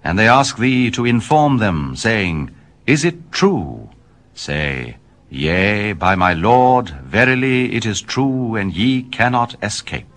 And they ask thee to inform them, saying, Is it true? Say, Yea, by my Lord, verily it is true, and ye cannot escape.